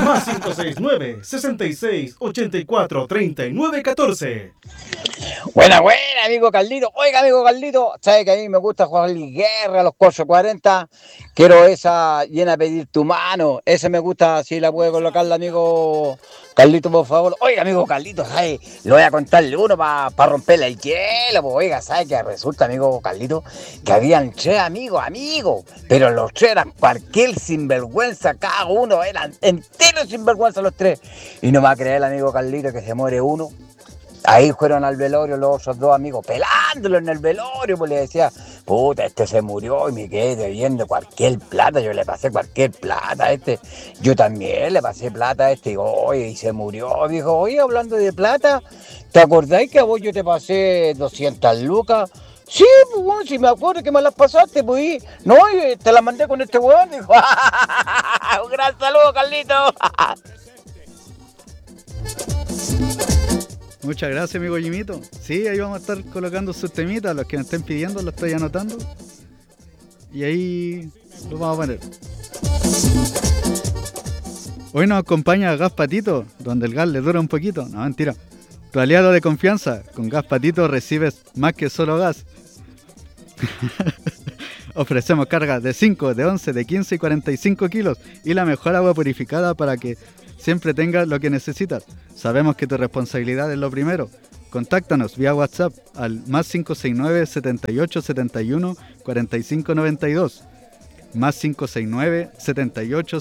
Más 569-6684-3914. Buena, amigo Carlito. Oiga, amigo Carlito, ¿sabe que a mí me gusta jugar guerra a los 440? Quiero esa llena a pedir tu mano. Esa me gusta, si la puede colocar el amigo Carlito, por favor. Oiga, amigo Carlito, ¿sabe? Le voy a contarle uno para romperle el hielo. Pues, oiga, ¿sabe que resulta, amigo Carlito, que habían 3 amigos, pero los 3 eran cualquier sinvergüenza, cada uno eran enteros sinvergüenza los 3. Y no me va a creer el amigo Carlito que se muere uno. Ahí fueron al velorio los otros 2 amigos, pelándolo en el velorio, pues le decía, puta, este se murió y me quedé debiendo cualquier plata, yo le pasé cualquier plata a este, yo también le pasé plata a este, y oye, y se murió, dijo, oye, hablando de plata, ¿te acordáis que a vos yo te pasé 200 lucas? Sí, pues bueno, si me acuerdo que me las pasaste, pues, no, te las mandé con este weón, dijo, un gran saludo, Carlito. Muchas gracias, amigo Jimito. Sí, ahí vamos a estar colocando sus temitas, los que me estén pidiendo, los estoy anotando. Y ahí los vamos a poner. Hoy nos acompaña Gas Patito, donde el gas le dura un poquito. No, mentira. Tu aliado de confianza. Con Gas Patito recibes más que solo gas. Ofrecemos cargas de 5, de 11, de 15 y 45 kilos. Y la mejor agua purificada para que siempre tengas lo que necesitas. Sabemos que tu responsabilidad es lo primero. Contáctanos vía WhatsApp al más 569 78 71 45 92. Más 569 78